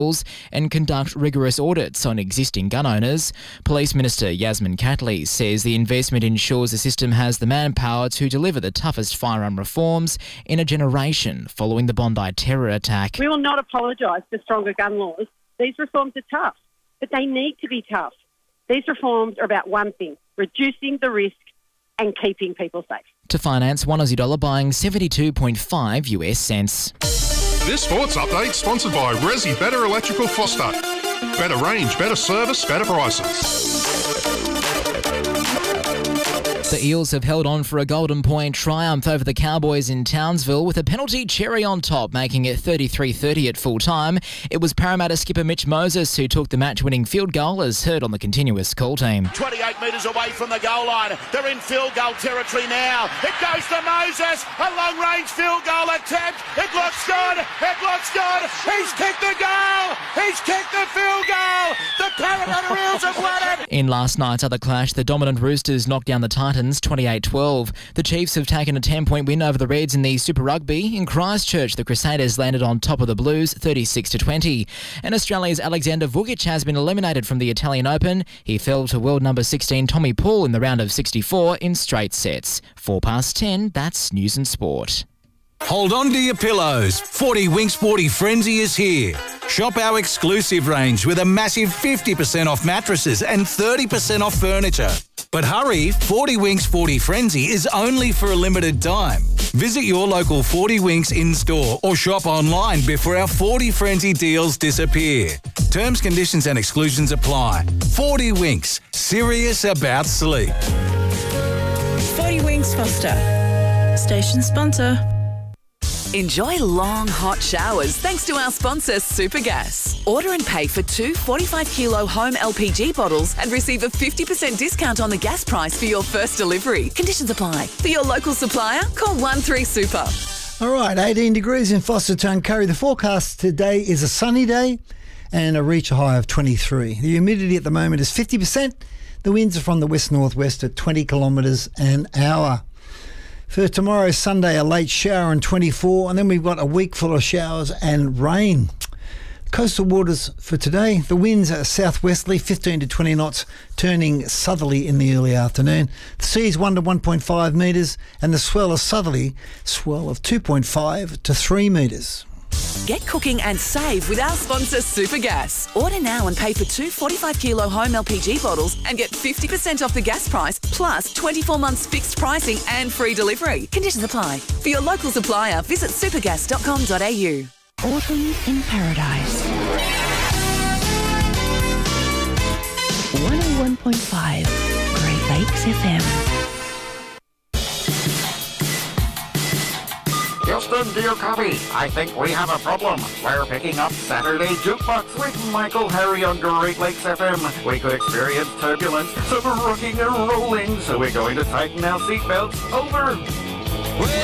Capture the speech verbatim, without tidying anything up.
and conduct rigorous audits on existing gun owners. Police Minister Yasmin Catley says the investment ensures the system has the manpower to deliver the toughest firearm reforms in a generation following the Bondi terror attack. We will not apologise for stronger gun laws. These reforms are tough, but they need to be tough. These reforms are about one thing: reducing the risk and keeping people safe. To finance one Aussie dollar buying seventy-two point five US cents. This sports update sponsored by Resi Better Electrical Foster. Better range, better service, better prices. The Eels have held on for a Golden Point triumph over the Cowboys in Townsville with a penalty cherry on top, making it thirty-three thirty at full time. It was Parramatta skipper Mitch Moses who took the match-winning field goal, as heard on the continuous call team. twenty-eight metres away from the goal line. They're in field goal territory now. It goes to Moses. A long-range field goal attempt. It looks good. It looks good. He's kicked the goal. He's kicked the field goal. The Parramatta Eels have won it. In last night's other clash, the dominant Roosters knocked down the Titans twenty-eight twelve. The Chiefs have taken a ten-point win over the Reds in the Super Rugby. In Christchurch, the Crusaders landed on top of the Blues thirty-six to twenty. And Australia's Alexander Vukic has been eliminated from the Italian Open. He fell to world number sixteen Tommy Paul in the round of sixty-four in straight sets. Four past ten, that's News and Sport. Hold on to your pillows. forty Winks forty Frenzy is here. Shop our exclusive range with a massive fifty percent off mattresses and thirty percent off furniture. But hurry, forty Winks forty Frenzy is only for a limited time. Visit your local forty Winks in-store or shop online before our forty Frenzy deals disappear. Terms, conditions and exclusions apply. forty Winks, serious about sleep. forty Winks Foster, station sponsor. Enjoy long, hot showers thanks to our sponsor, Supergas. Order and pay for two forty-five kilo home L P G bottles and receive a fifty percent discount on the gas price for your first delivery. Conditions apply. For your local supplier, call one three super. All right, eighteen degrees in Foster Tuncurry. The forecast today is a sunny day and a reach a high of twenty-three. The humidity at the moment is fifty percent. The winds are from the west-northwest at twenty kilometres an hour. For tomorrow, Sunday, a late shower and twenty-four, and then we've got a week full of showers and rain. Coastal waters for today, the winds are southwesterly, fifteen to twenty knots, turning southerly in the early afternoon. The sea is one to one point five metres, and the swell is southerly, swell of two point five to three metres. Get cooking and save with our sponsor, Supergas. Order now and pay for two forty-five kilo home L P G bottles and get fifty percent off the gas price, plus twenty-four months fixed pricing and free delivery. Conditions apply. For your local supplier, visit supergas dot com dot a u. Autumn in Paradise. one oh one point five Great Lakes F M. Houston, do you copy? I think we have a problem. We're picking up Saturday Jukebox with Michael Harry on Great Lakes F M. We could experience turbulence, some rocking and rolling, so we're going to tighten our seatbelts. Over.